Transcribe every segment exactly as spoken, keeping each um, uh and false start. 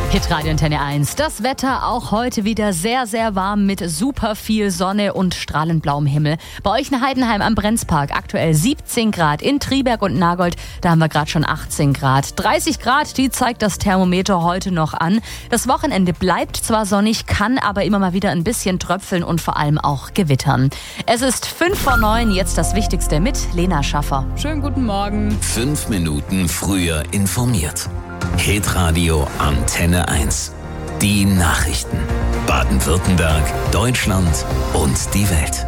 Hitradio Antenne eins. Das Wetter auch heute wieder sehr, sehr warm mit super viel Sonne und strahlend blauem Himmel. Bei euch in Heidenheim am Brenzpark aktuell siebzehn Grad. In Triberg und Nagold, da haben wir gerade schon achtzehn Grad. dreißig Grad, die zeigt das Thermometer heute noch an. Das Wochenende bleibt zwar sonnig, kann aber immer mal wieder ein bisschen tröpfeln und vor allem auch gewittern. Es ist fünf vor neun, jetzt das Wichtigste mit Lena Schaffer. Schönen guten Morgen. Fünf Minuten früher informiert. Hitradio Antenne eins. Die Nachrichten. Baden-Württemberg, Deutschland und die Welt.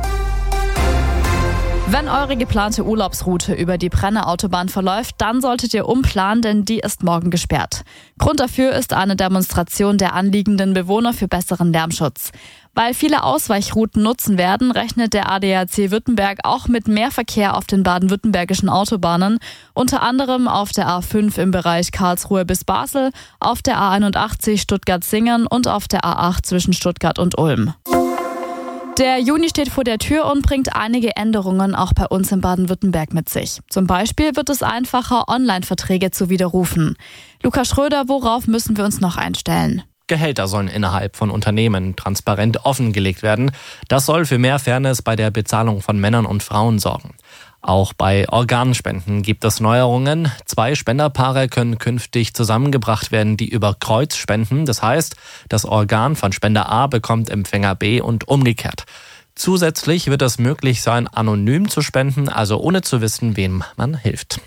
Wenn eure geplante Urlaubsroute über die Brenner Autobahn verläuft, dann solltet ihr umplanen, denn die ist morgen gesperrt. Grund dafür ist eine Demonstration der anliegenden Bewohner für besseren Lärmschutz. Weil viele Ausweichrouten nutzen werden, rechnet der A D A C Württemberg auch mit mehr Verkehr auf den baden-württembergischen Autobahnen, unter anderem auf der A fünf im Bereich Karlsruhe bis Basel, auf der A einundachtzig Stuttgart-Singern und auf der A acht zwischen Stuttgart und Ulm. Der Juni steht vor der Tür und bringt einige Änderungen auch bei uns in Baden-Württemberg mit sich. Zum Beispiel wird es einfacher, Online-Verträge zu widerrufen. Lukas Schröder, worauf müssen wir uns noch einstellen? Gehälter sollen innerhalb von Unternehmen transparent offengelegt werden. Das soll für mehr Fairness bei der Bezahlung von Männern und Frauen sorgen. Auch bei Organspenden gibt es Neuerungen. Zwei Spenderpaare können künftig zusammengebracht werden, die über Kreuz spenden. Das heißt, das Organ von Spender A bekommt Empfänger B und umgekehrt. Zusätzlich wird es möglich sein, anonym zu spenden, also ohne zu wissen, wem man hilft.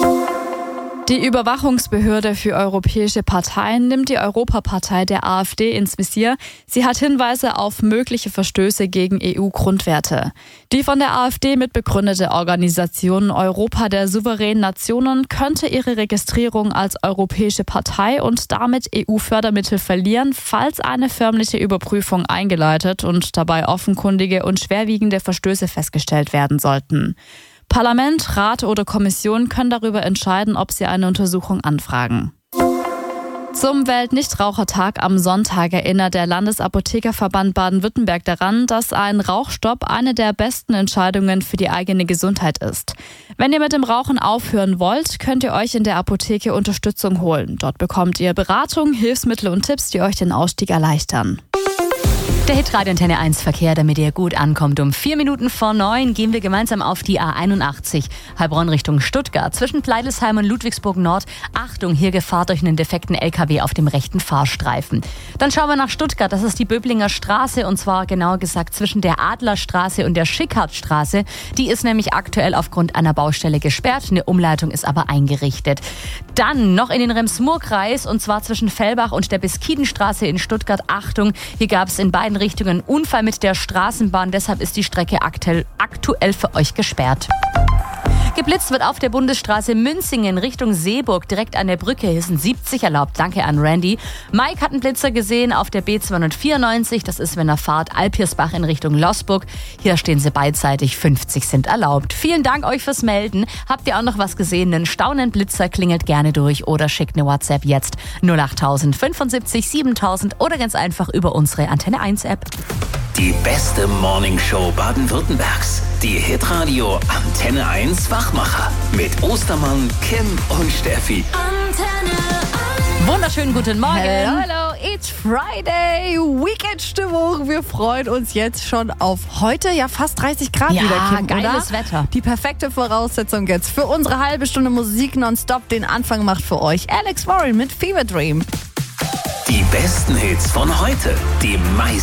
Die Überwachungsbehörde für europäische Parteien nimmt die Europapartei der AfD ins Visier. Sie hat Hinweise auf mögliche Verstöße gegen E U-Grundwerte. Die von der AfD mitbegründete Organisation Europa der souveränen Nationen könnte ihre Registrierung als europäische Partei und damit E U-Fördermittel verlieren, falls eine förmliche Überprüfung eingeleitet und dabei offenkundige und schwerwiegende Verstöße festgestellt werden sollten. Parlament, Rat oder Kommission können darüber entscheiden, ob sie eine Untersuchung anfragen. Zum Weltnichtrauchertag am Sonntag erinnert der Landesapothekerverband Baden-Württemberg daran, dass ein Rauchstopp eine der besten Entscheidungen für die eigene Gesundheit ist. Wenn ihr mit dem Rauchen aufhören wollt, könnt ihr euch in der Apotheke Unterstützung holen. Dort bekommt ihr Beratung, Hilfsmittel und Tipps, die euch den Ausstieg erleichtern. Der Hitradio Antenne eins Verkehr, damit ihr gut ankommt. Um vier Minuten vor neun gehen wir gemeinsam auf die A einundachtzig, Heilbronn Richtung Stuttgart. Zwischen Pleidelsheim und Ludwigsburg Nord. Achtung, hier Gefahr durch einen defekten L K W auf dem rechten Fahrstreifen. Dann schauen wir nach Stuttgart. Das ist die Böblinger Straße und zwar genauer gesagt zwischen der Adlerstraße und der Schickhartstraße. Die ist nämlich aktuell aufgrund einer Baustelle gesperrt. Eine Umleitung ist aber eingerichtet. Dann noch in den Rems-Murr-Kreis und zwar zwischen Fellbach und der Beskidenstraße in Stuttgart. Achtung, hier gab es in beiden Richtungen Unfall mit der Straßenbahn, deshalb ist die Strecke aktuell, aktuell für euch gesperrt. Geblitzt wird auf der Bundesstraße Münzingen Richtung Seeburg, direkt an der Brücke. Hier sind siebzig erlaubt. Danke an Randy. Mike hat einen Blitzer gesehen auf der B zweihundertvierundneunzig. Das ist, wenn er fahrt, Alpirsbach in Richtung Losburg. Hier stehen sie beidseitig. fünfzig sind erlaubt. Vielen Dank euch fürs Melden. Habt ihr auch noch was gesehen? Einen staunenden Blitzer, klingelt gerne durch oder schickt eine WhatsApp jetzt null acht null null sieben siebentausend oder ganz einfach über unsere Antenne eins App. Die beste Morningshow Baden-Württembergs. Die Hitradio Antenne eins Wachmacher. Mit Ostermann, Kim und Steffi. Antenne eins. Wunderschönen guten Morgen. Hello, hello, it's Friday. Weekend-Stimmung. Wir freuen uns jetzt schon auf heute. Ja, fast dreißig Grad ja, wieder, Kim, geiles oder? Wetter. Die perfekte Voraussetzung jetzt für unsere halbe Stunde Musik nonstop. Den Anfang macht für euch Alex Warren mit Fever Dream. Die besten Hits von heute. Die meisten